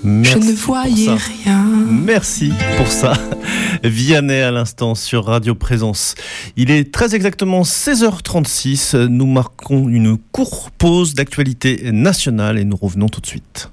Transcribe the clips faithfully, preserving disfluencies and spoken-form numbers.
Merci Je ne voyais rien. Merci pour ça. Vianney à l'instant sur Radio Présence. Il est très exactement seize heures trente-six. Nous marquons une courte pause d'actualité nationale et nous revenons tout de suite.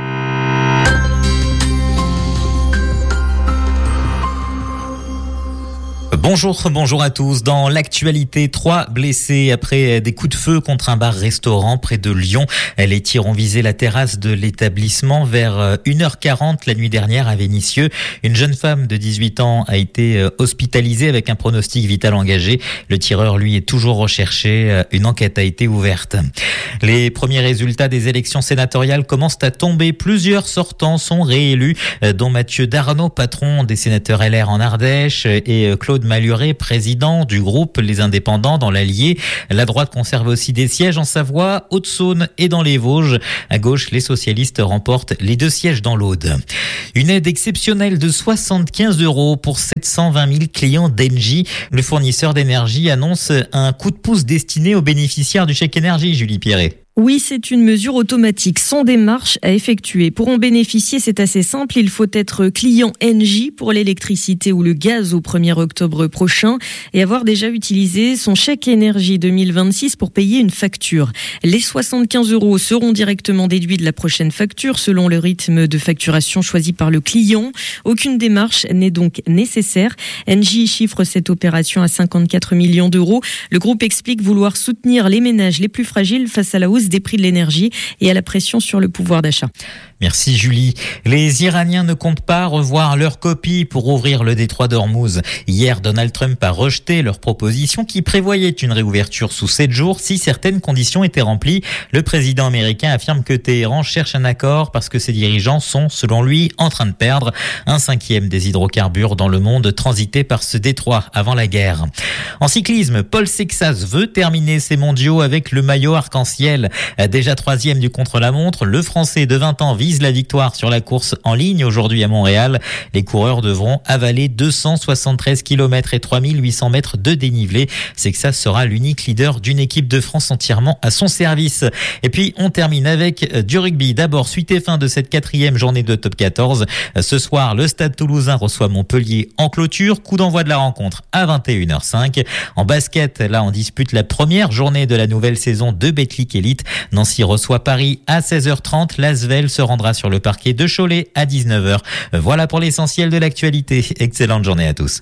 Bonjour, bonjour à tous. Dans l'actualité, trois blessés après des coups de feu contre un bar-restaurant près de Lyon. Les tirs ont visé la terrasse de l'établissement vers une heure quarante la nuit dernière à Vénissieux. Une jeune femme de dix-huit ans a été hospitalisée avec un pronostic vital engagé. Le tireur, lui, est toujours recherché. Une enquête a été ouverte. Les premiers résultats des élections sénatoriales commencent à tomber. Plusieurs sortants sont réélus, dont Mathieu Darnaud, patron des sénateurs L R en Ardèche, et Claude Malhuret, président du groupe Les Indépendants dans l'Allier. La droite conserve aussi des sièges en Savoie, Haute-Saône et dans les Vosges. À gauche, les socialistes remportent les deux sièges dans l'Aude. Une aide exceptionnelle de soixante-quinze euros pour sept cent vingt mille clients d'Engie. Le fournisseur d'énergie annonce un coup de pouce destiné aux bénéficiaires du chèque énergie, Julie Pierret. Oui, c'est une mesure automatique, sans démarche à effectuer. Pour en bénéficier, c'est assez simple. Il faut être client Engie pour l'électricité ou le gaz au premier octobre prochain et avoir déjà utilisé son chèque énergie deux mille vingt-six pour payer une facture. Les soixante-quinze euros seront directement déduits de la prochaine facture selon le rythme de facturation choisi par le client. Aucune démarche n'est donc nécessaire. Engie chiffre cette opération à cinquante-quatre millions d'euros. Le groupe explique vouloir soutenir les ménages les plus fragiles face à la hausse des prix de l'énergie et à la pression sur le pouvoir d'achat. Merci Julie. Les Iraniens ne comptent pas revoir leur copie pour ouvrir le détroit d'Ormuz. Hier, Donald Trump a rejeté leur proposition qui prévoyait une réouverture sous sept jours si certaines conditions étaient remplies. Le président américain affirme que Téhéran cherche un accord parce que ses dirigeants sont, selon lui, en train de perdre un cinquième des hydrocarbures dans le monde transité par ce détroit avant la guerre. En cyclisme, Paul Sexas veut terminer ses mondiaux avec le maillot arc-en-ciel. Déjà troisième du contre-la-montre, le Français de vingt ans vise la victoire sur la course en ligne aujourd'hui à Montréal. Les coureurs devront avaler deux cent soixante-treize kilomètres et trois mille huit cents mètres de dénivelé. Sexas sera l'unique leader d'une équipe de France entièrement à son service. Et puis on termine avec du rugby. D'abord, suite et fin de cette quatrième journée de top quatorze. Ce soir, le Stade Toulousain reçoit Montpellier en clôture. Coup d'envoi de la rencontre à vingt et une heures cinq. En basket, là on dispute la première journée de la nouvelle saison de Betclic Elite. Nancy reçoit Paris à seize heures trente. L'Asvel se rendra sur le parquet de Cholet à dix-neuf heures. Voilà pour l'essentiel de l'actualité. Excellente journée à tous.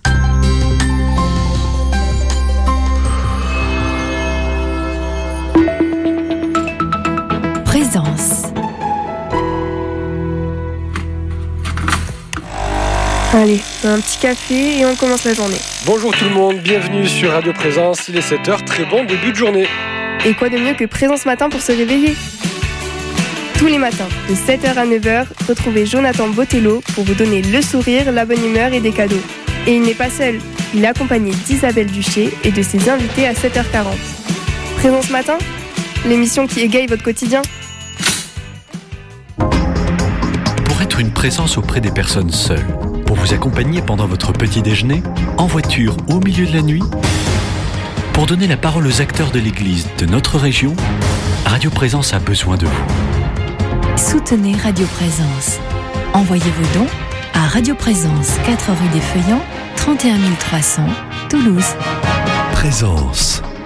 Présence. Allez, un petit café et on commence la journée. Bonjour tout le monde, bienvenue sur Radio Présence. Il est sept heures, très bon début de journée. Et quoi de mieux que Présence Matin pour se réveiller ? Tous les matins, de sept heures à neuf heures, retrouvez Jonathan Botello pour vous donner le sourire, la bonne humeur et des cadeaux. Et il n'est pas seul, il est accompagné d'Isabelle Duché et de ses invités à sept heures quarante. Présence Matin, l'émission qui égaye votre quotidien. Pour être une présence auprès des personnes seules, pour vous accompagner pendant votre petit déjeuner, en voiture ou au milieu de la nuit, pour donner la parole aux acteurs de l'Église de notre région, Radio Présence a besoin de vous. Soutenez Radio Présence. Envoyez vos dons à Radio Présence, quatre rue des Feuillants, trente et un mille trois cents, Toulouse. Présence.